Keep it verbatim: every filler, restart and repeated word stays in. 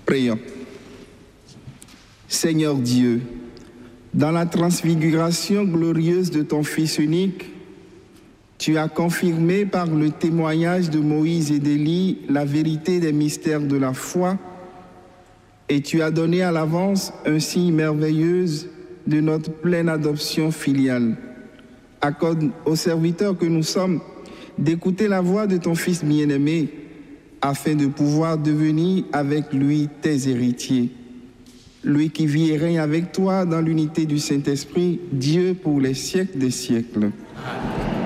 Prions. Seigneur Dieu, dans la transfiguration glorieuse de ton Fils unique, tu as confirmé par le témoignage de Moïse et d'Élie la vérité des mystères de la foi et tu as donné à l'avance un signe merveilleux de notre pleine adoption filiale. Accorde aux serviteurs que nous sommes d'écouter la voix de ton Fils bien-aimé afin de pouvoir devenir avec lui tes héritiers. Lui qui vit et règne avec toi dans l'unité du Saint-Esprit, Dieu pour les siècles des siècles. Amen.